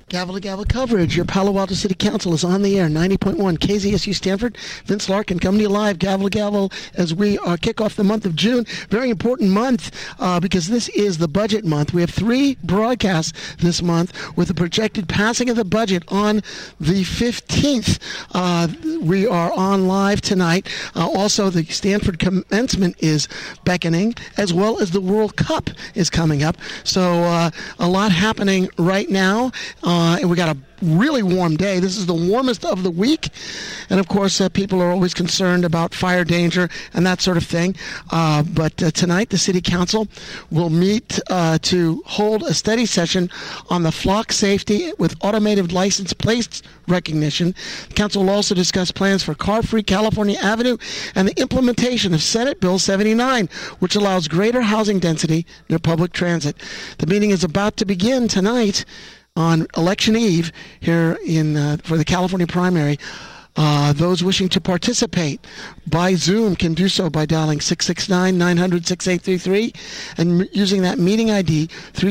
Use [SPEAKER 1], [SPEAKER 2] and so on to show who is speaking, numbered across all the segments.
[SPEAKER 1] Gavel to gavel coverage. Your Palo Alto City Council is on the air. 90.1 KZSU Stanford. Vince Larkin coming to you live. Gavel to gavel as we kick off the month of June. Very important month because this is the budget month. We have 3 broadcasts this month with the projected passing of the budget on the 15th. We are on live tonight. Also, the Stanford commencement is beckoning, as well as the World Cup is coming up. So a lot happening right now. And we got a really warm day. This is the warmest of the week. And, of course, people are always concerned about fire danger and that sort of thing. But tonight, the City Council will meet to hold a study session on the flock safety with automated license plate recognition. The council will also discuss plans for car-free California Avenue and the implementation of Senate Bill 79, which allows greater housing density near public transit. The meeting is about to begin tonight on Election Eve here for the California primary. Those wishing to participate by Zoom can do so by dialing 669-900-6833 and using that meeting ID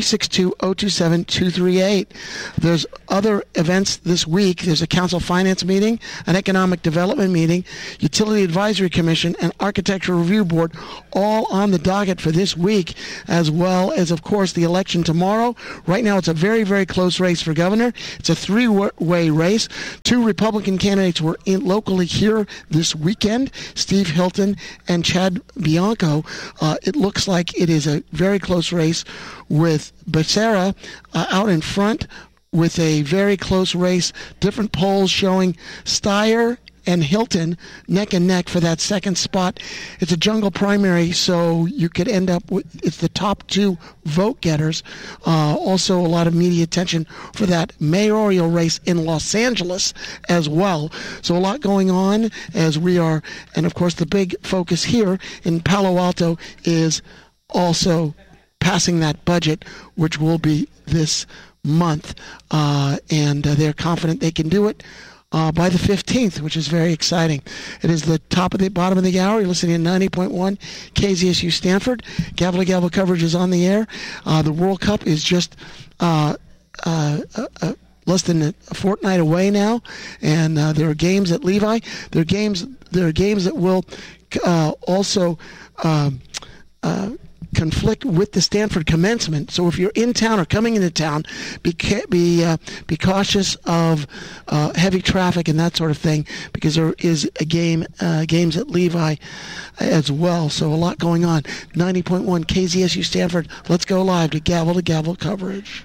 [SPEAKER 1] 362-027-238. There's other events this week. There's a council finance meeting, an economic development meeting, utility advisory commission, and architectural review board, all on the docket for this week, as well as, of course, the election tomorrow. Right now, it's a very, very close race for governor. It's a 3-way race. 2 Republican candidates were in locally here this weekend, Steve Hilton and Chad Bianco. It looks like it is a very close race with Becerra out in front with a very close race. Different polls showing Steyer and Hilton neck and neck for that second spot. It's a jungle primary, so you could end up with, it's the top 2 vote getters. Also a lot of media attention for that mayoral race in Los Angeles as well. So a lot going on as we are, and of course the big focus here in Palo Alto is also passing that budget, which will be this month. And they're confident they can do it by the 15th, which is very exciting. It is the bottom of the hour. You're listening to 90.1 KZSU Stanford. Gavel to gavel coverage is on the air. The World Cup is just less than a fortnight away now, and there are games at Levi. There are games that will also conflict with the Stanford commencement. So if you're in town or coming into town, be cautious of heavy traffic and that sort of thing, because there is a games at Levi as well. So a lot going on. 90.1 KZSU Stanford. Let's go live to gavel coverage.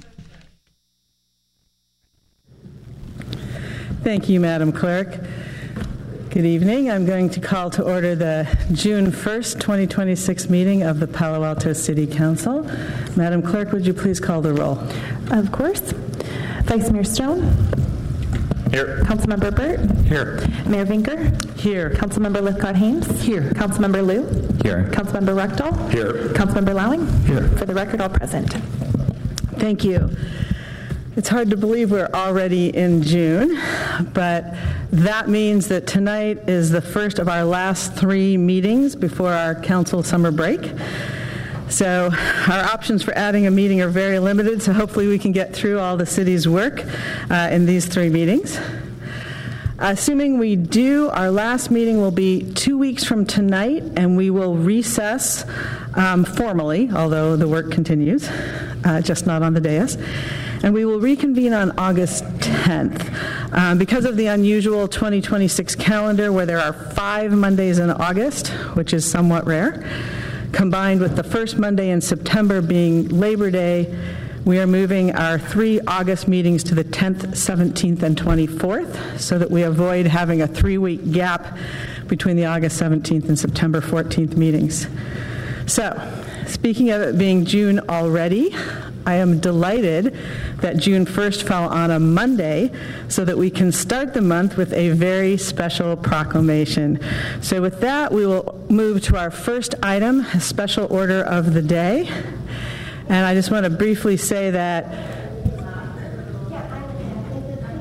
[SPEAKER 2] Thank you, Madam Clerk. Good evening. I'm going to call to order the June 1st, 2026 meeting of the Palo Alto City Council. Madam Clerk, would you please call the roll?
[SPEAKER 3] Of course. Vice Mayor Stone.
[SPEAKER 4] Here.
[SPEAKER 3] Councilmember Burt.
[SPEAKER 4] Here.
[SPEAKER 3] Mayor Vinker.
[SPEAKER 2] Here.
[SPEAKER 3] Councilmember Lithcott-Haynes.
[SPEAKER 2] Here.
[SPEAKER 3] Councilmember Liu.
[SPEAKER 4] Here.
[SPEAKER 3] Councilmember Rechtel.
[SPEAKER 4] Here.
[SPEAKER 3] Councilmember Lowing.
[SPEAKER 4] Here.
[SPEAKER 3] For the record, all present.
[SPEAKER 2] Thank you. It's hard to believe we're already in June, but that means that tonight is the first of our last 3 meetings before our council summer break. So our options for adding a meeting are very limited, so hopefully we can get through all the city's work in these 3 meetings. Assuming we do, our last meeting will be 2 weeks from tonight, and we will recess formally, although the work continues, just not on the dais. And we will reconvene on August 10th. Because of the unusual 2026 calendar, where there are 5 Mondays in August, which is somewhat rare, combined with the first Monday in September being Labor Day, we are moving our 3 August meetings to the 10th, 17th, and 24th, so that we avoid having a 3-week gap between the August 17th and September 14th meetings. So, speaking of it being June already, I am delighted that June 1st fell on a Monday so that we can start the month with a very special proclamation. So with that, we will move to our first item, a special order of the day. And I just want to briefly say that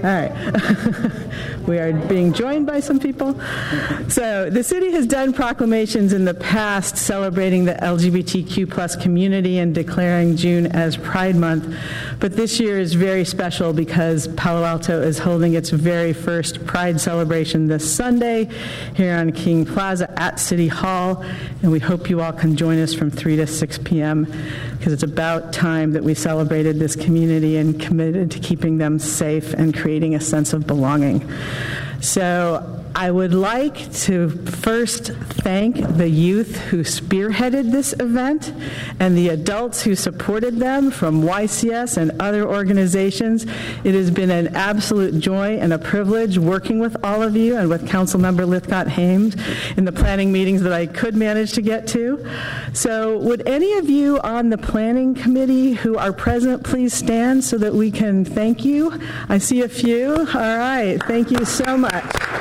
[SPEAKER 2] right. We are being joined by some people. So the city has done proclamations in the past celebrating the LGBTQ plus community and declaring June as Pride Month. But this year is very special because Palo Alto is holding its very first Pride celebration this Sunday here on King Plaza at City Hall. And we hope you all can join us from 3 to 6 p.m. because it's about time that we celebrated this community and committed to keeping them safe and creating a sense of belonging. So I would like to first thank the youth who spearheaded this event and the adults who supported them from YCS and other organizations. It has been an absolute joy and a privilege working with all of you and with Councilmember Lithcott-Hames in the planning meetings that I could manage to get to. So would any of you on the planning committee who are present please stand so that we can thank you? I see a few. All right. Thank you so much.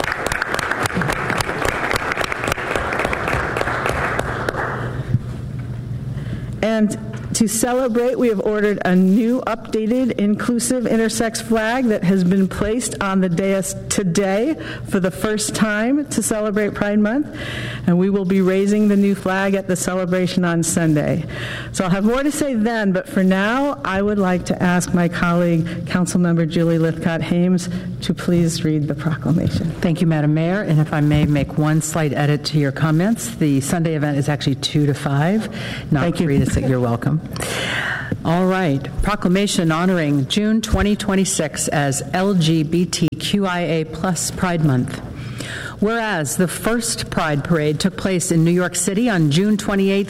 [SPEAKER 2] And to celebrate, we have ordered a new updated inclusive intersex flag that has been placed on the dais today for the first time to celebrate Pride Month. And we will be raising the new flag at the celebration on Sunday. So I'll have more to say then, but for now, I would like to ask my colleague, Councilmember Julie Lithcott-Hames, to please read the proclamation.
[SPEAKER 5] Thank you, Madam Mayor. And if I may make one slight edit to your comments, the Sunday event is actually 2 to 5, not 3 to 6. You're welcome. All right. Proclamation honoring June 2026 as LGBTQIA plus Pride Month. Whereas the first Pride Parade took place in New York City on June 28,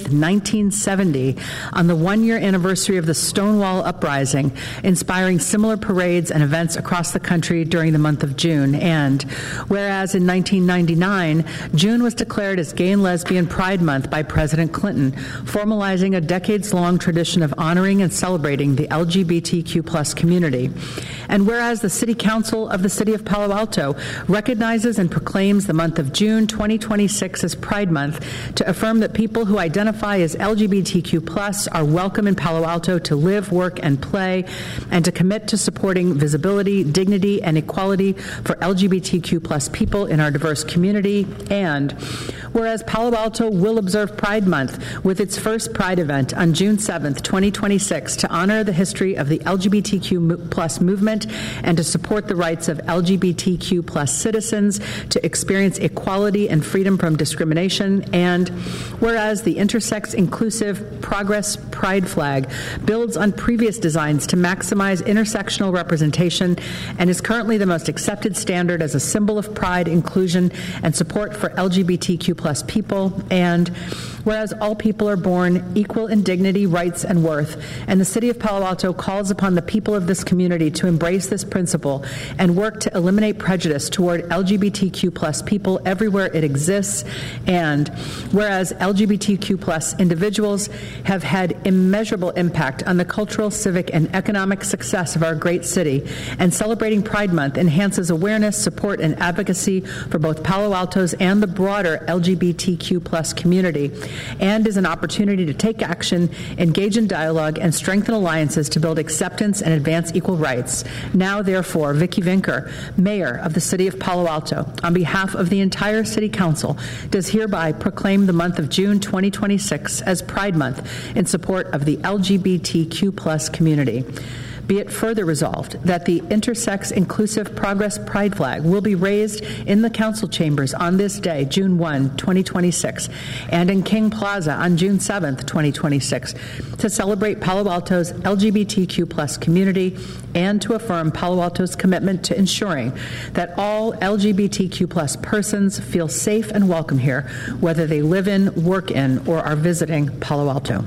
[SPEAKER 5] 1970, on the one-year anniversary of the Stonewall Uprising, inspiring similar parades and events across the country during the month of June. And whereas in 1999, June was declared as Gay and Lesbian Pride Month by President Clinton, formalizing a decades-long tradition of honoring and celebrating the LGBTQ plus community. And whereas the City Council of the City of Palo Alto recognizes and proclaims the month of June 2026 as Pride Month to affirm that people who identify as LGBTQ plus are welcome in Palo Alto to live, work, and play, and to commit to supporting visibility, dignity, and equality for LGBTQ plus people in our diverse community. And whereas Palo Alto will observe Pride Month with its first Pride event on June 7th, 2026 to honor the history of the LGBTQ plus movement and to support the rights of LGBTQ plus citizens to experience equality and freedom from discrimination. And whereas the intersex inclusive Progress Pride flag builds on previous designs to maximize intersectional representation and is currently the most accepted standard as a symbol of pride, inclusion, and support for LGBTQ plus people. And whereas all people are born equal in dignity, rights, and worth, and the City of Palo Alto calls upon the people of this community to embrace this principle and work to eliminate prejudice toward LGBTQ plus people everywhere it exists. And whereas LGBTQ plus individuals have had immeasurable impact on the cultural, civic, and economic success of our great city, and celebrating Pride Month enhances awareness, support, and advocacy for both Palo Alto's and the broader LGBTQ plus community, and is an opportunity to take action, engage in dialogue, and strengthen alliances to build acceptance and advance equal rights. Now, therefore, Vicki Vinker, Mayor of the City of Palo Alto, on behalf of the entire City Council, does hereby proclaim the month of June 2026 as Pride Month in support of the LGBTQ plus community. Be it further resolved that the intersex inclusive Progress Pride flag will be raised in the council chambers on this day, June 1, 2026, and in King Plaza on June 7, 2026, to celebrate Palo Alto's LGBTQ plus community and to affirm Palo Alto's commitment to ensuring that all LGBTQ plus persons feel safe and welcome here, whether they live in, work in, or are visiting Palo Alto.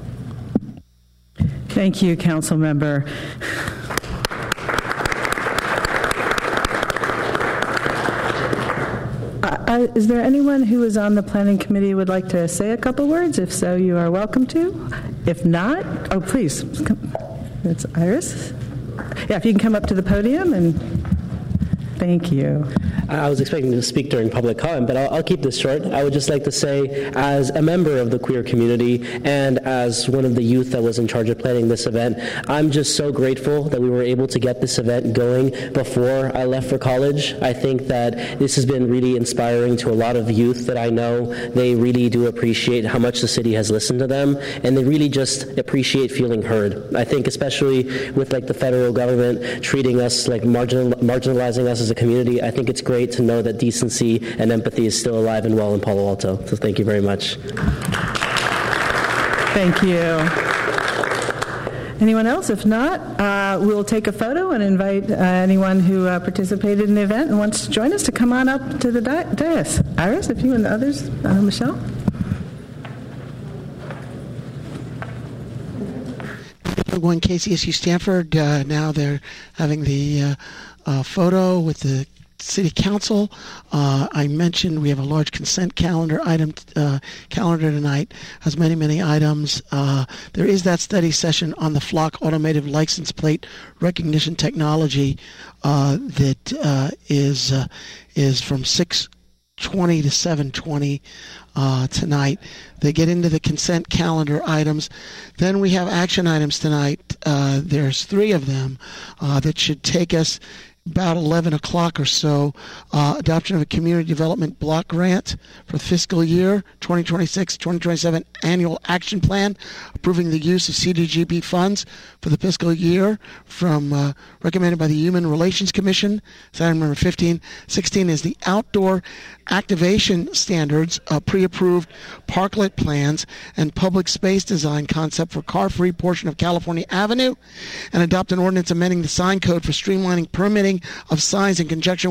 [SPEAKER 2] Thank you, Council Member. Is there anyone who is on the planning committee who would like to say a couple words? If so, you are welcome to. If not, oh, please. It's Iris. Yeah, if you can come up to the podium and Thank you.
[SPEAKER 6] I was expecting to speak during public comment, but I'll keep this short. I would just like to say, as a member of the queer community and as one of the youth that was in charge of planning this event, I'm just so grateful that we were able to get this event going before I left for college. I think that this has been really inspiring to a lot of youth that I know. They really do appreciate how much the city has listened to them, and they really just appreciate feeling heard. I think especially with like the federal government treating us like marginalizing us as a community, I think it's great to know that decency and empathy is still alive and well in Palo Alto. So thank you very much.
[SPEAKER 2] Thank you. Anyone else? If not, we'll take a photo and invite anyone who participated in the event and wants to join us to come on up to the dais. Iris, if you and the others, Michelle.
[SPEAKER 1] One KCSU Stanford, now they're having the photo with the City Council. I mentioned we have a large consent calendar calendar tonight, has many items. There is that study session on the Flock automated license plate recognition technology that is from 6:20 to 7:20 tonight. They get into the consent calendar items. Then we have action items tonight. There's 3 of them that should take us about 11 o'clock or so. Adoption of a community development block grant for fiscal year 2026-2027 annual action plan, approving the use of CDGB funds for the fiscal year from recommended by the Human Relations Commission. That's item number 15. 16 is the outdoor activation standards, pre-approved parklet plans and public space design concept for car-free portion of California Avenue, and adopt an ordinance amending the sign code for streamlining permitting of signs in conjunction